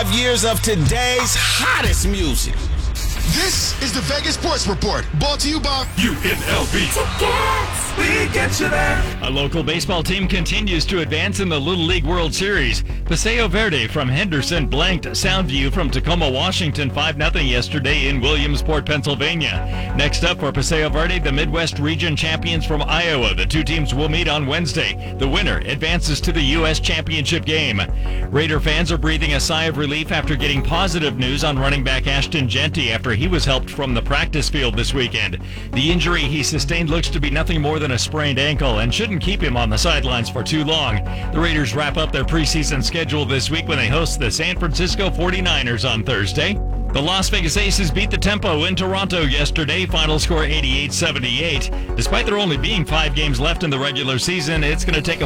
Years of today's hottest music. This is the Vegas Sports Report, brought to you by UNLV. We get you there. A local baseball team continues to advance in the Little League World Series. Paseo Verde from Henderson blanked Soundview from Tacoma, Washington 5-0 yesterday in Williamsport, Pennsylvania. Next up for Paseo Verde, the Midwest Region champions from Iowa. The two teams will meet on Wednesday. The winner advances to the U.S. Championship game. Raider fans are breathing a sigh of relief after getting positive news on running back Ashton Jeanty after he was helped from the practice field this weekend. The injury he sustained looks to be nothing more than a sprained ankle and shouldn't keep him on the sidelines for too long. The Raiders wrap up their preseason schedule this week when they host the San Francisco 49ers on Thursday. The Las Vegas Aces beat the Tempo in Toronto yesterday, final score 88-78. Despite there only being 5 games left in the regular season, it's going to take a